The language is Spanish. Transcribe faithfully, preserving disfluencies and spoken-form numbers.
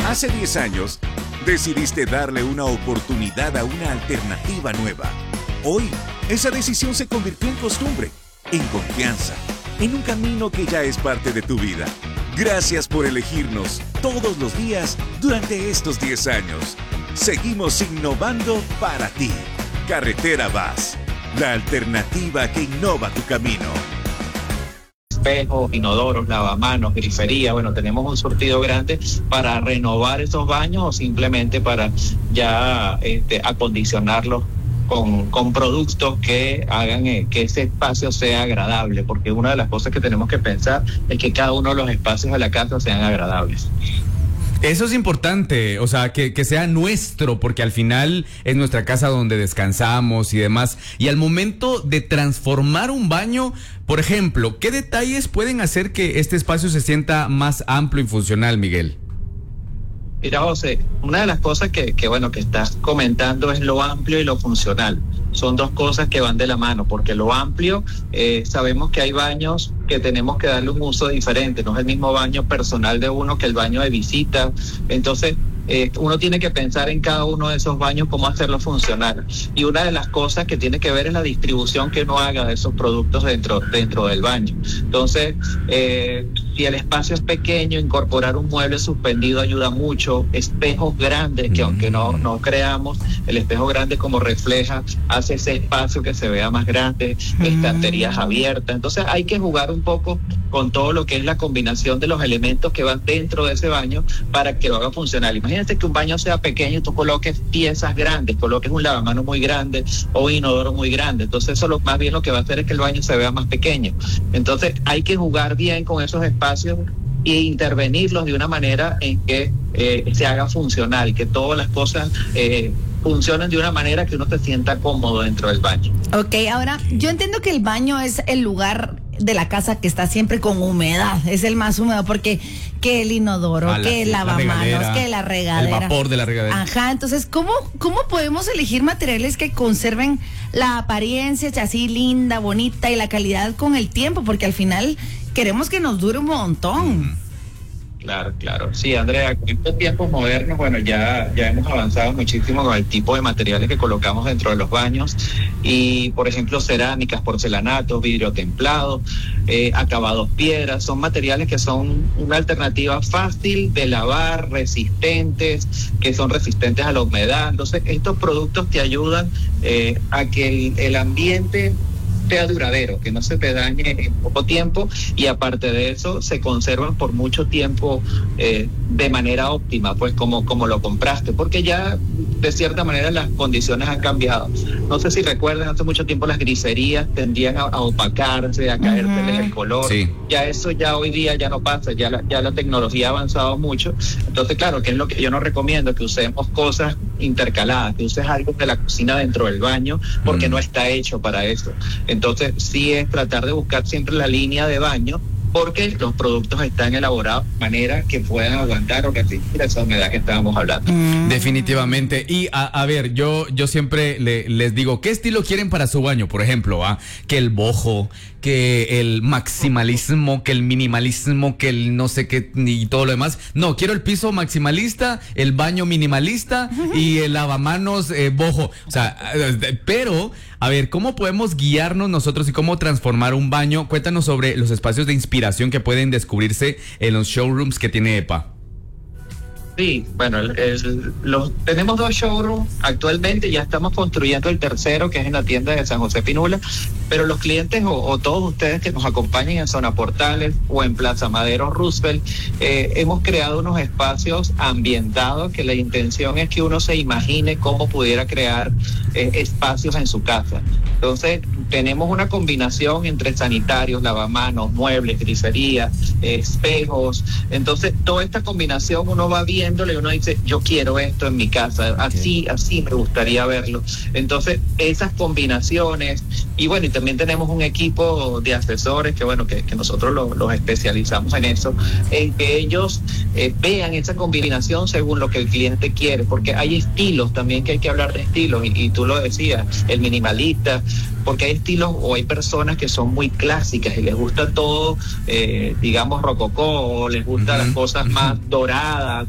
Hace diez años, decidiste darle una oportunidad a una alternativa nueva. Hoy, esa decisión se convirtió en costumbre, en confianza, en un camino que ya es parte de tu vida. Gracias por elegirnos todos los días durante estos diez años. Seguimos innovando para ti. Carretera Vaz, la alternativa que innova tu camino. Espejos, inodoros, lavamanos, grifería, bueno, tenemos un surtido grande para renovar esos baños o simplemente para ya este, acondicionarlos con, con productos que hagan eh, que ese espacio sea agradable, porque una de las cosas que tenemos que pensar es que cada uno de los espacios de la casa sean agradables. Eso es importante, o sea, que, que sea nuestro, porque al final es nuestra casa donde descansamos y demás. Y al momento de transformar un baño, por ejemplo, ¿qué detalles pueden hacer que este espacio se sienta más amplio y funcional, Miguel? Mira, José, una de las cosas que, que, bueno, que estás comentando es lo amplio y lo funcional. Son dos cosas que van de la mano, porque lo amplio, eh, sabemos que hay baños que tenemos que darle un uso diferente. No es el mismo baño personal de uno que el baño de visita. Entonces, eh, uno tiene que pensar en cada uno de esos baños cómo hacerlo funcionar. Y una de las cosas que tiene que ver es la distribución que uno haga de esos productos dentro, dentro del baño. Entonces, eh, si el espacio es pequeño, incorporar un mueble suspendido ayuda mucho. Espejos grandes, que aunque no, no creamos, el espejo grande como refleja, hace ese espacio que se vea más grande, estanterías abiertas. Entonces hay que jugar un poco con todo lo que es la combinación de los elementos que van dentro de ese baño para que lo haga funcionar. Imagínate que un baño sea pequeño y tú coloques piezas grandes, coloques un lavamanos muy grande o un inodoro muy grande. Entonces eso lo, más bien lo que va a hacer es que el baño se vea más pequeño. Entonces hay que jugar bien con esos espacios e intervenirlos de una manera en que eh, se haga funcional, que todas las cosas eh, funcionen de una manera que uno se sienta cómodo dentro del baño. Ok, ahora yo entiendo que el baño es el lugar de la casa que está siempre con humedad, es el más húmedo, porque que el inodoro, la, que el lavamanos, que la regadera. El vapor de la regadera. Ajá, entonces, ¿cómo, cómo podemos elegir materiales que conserven la apariencia así linda, bonita y la calidad con el tiempo? Porque al final queremos que nos dure un montón. Mm. Claro, claro. Sí, Andrea, en estos tiempos modernos, bueno, ya, ya hemos avanzado muchísimo con el tipo de materiales que colocamos dentro de los baños y, por ejemplo, cerámicas, porcelanatos, vidrio templado, eh, acabados piedras, son materiales que son una alternativa fácil de lavar, resistentes, que son resistentes a la humedad. Entonces, estos productos te ayudan eh, a que el, el ambiente sea duradero, que no se te dañe en poco tiempo y aparte de eso se conservan por mucho tiempo eh, de manera óptima, pues como, como lo compraste, porque ya de cierta manera las condiciones han cambiado. No sé si recuerdan, hace mucho tiempo las griserías tendían a, a opacarse, a caérseles uh-huh. el color. Sí. Ya eso ya hoy día ya no pasa, ya la, ya la tecnología ha avanzado mucho. Entonces, claro, que es lo que yo no recomiendo, que usemos cosas intercaladas, que uses algo de la cocina dentro del baño, porque uh-huh. no está hecho para eso. Entonces, sí es tratar de buscar siempre la línea de baño, porque los productos están elaborados de manera que puedan aguantar o resistir esa humedad que estábamos hablando. Mm. Definitivamente. Y a, a ver, yo, yo siempre le, les digo, ¿qué estilo quieren para su baño? Por ejemplo, ¿ah? que el boho, que el maximalismo, que el minimalismo, que el no sé qué y todo lo demás. No, quiero el piso maximalista, el baño minimalista y el lavamanos eh, boho. O sea, pero, a ver, ¿cómo podemos guiarnos nosotros y cómo transformar un baño? Cuéntanos sobre los espacios de inspiración que pueden descubrirse en los showrooms que tiene E P A. Sí, bueno, el, el, los, tenemos dos showrooms actualmente, ya estamos construyendo el tercero, que es en la tienda de San José Pinula, pero los clientes o, o todos ustedes que nos acompañen en Zona Portales o en Plaza Madero Roosevelt, eh, hemos creado unos espacios ambientados que la intención es que uno se imagine cómo pudiera crear eh, espacios en su casa. Entonces, tenemos una combinación entre sanitarios, lavamanos, muebles, grifería, eh, espejos. Entonces, toda esta combinación uno va viéndole y uno dice, yo quiero esto en mi casa, así, así me gustaría verlo. Entonces, esas combinaciones, y bueno, y también tenemos un equipo de asesores que, bueno, que, que nosotros los, los especializamos en eso, en que ellos eh, vean esa combinación según lo que el cliente quiere, porque hay estilos también, que hay que hablar de estilos, y, y tú lo decías, el minimalista, porque hay estilos o hay personas que son muy clásicas y les gusta todo, eh, digamos, rococó, o les gustan uh-huh. las cosas más doradas,